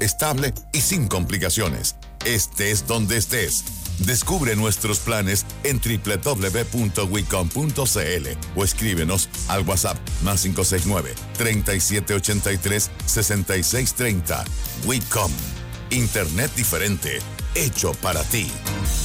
estable y sin complicaciones. Estés donde estés. Descubre nuestros planes en www.wicom.cl o escríbenos al WhatsApp +569 3783 6630. Wicom. Internet diferente, hecho para ti.